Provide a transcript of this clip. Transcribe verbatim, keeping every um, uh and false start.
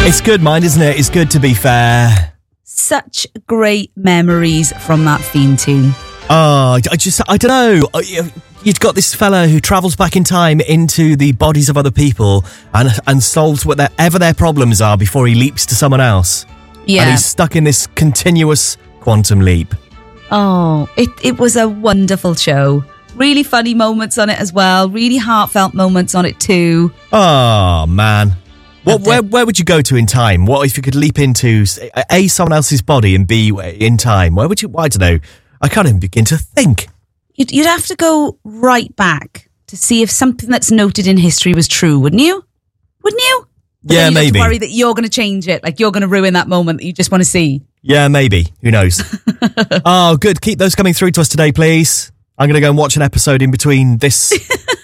It's good, mind, isn't it? It's good, to be fair. Such great memories from that theme tune. Oh, I just, I don't know. You've got this fella who travels back in time into the bodies of other people and and solves whatever their problems are before he leaps to someone else. Yeah. And he's stuck in this continuous quantum leap. Oh, it, it was a wonderful show. Really funny moments on it as well. Really heartfelt moments on it too. Oh, man. What, where where would you go to in time? What if you could leap into, A, someone else's body, and B, in time? Where would you, I don't know. I can't even begin to think. You'd, you'd have to go right back to see if something that's noted in history was true, wouldn't you? Wouldn't you? But yeah, then you'd maybe. Have to worry that you're going to change it. Like you're going to ruin that moment that you just want to see. Yeah, maybe. Who knows? Oh, good. Keep those coming through to us today, please. I'm going to go and watch an episode in between this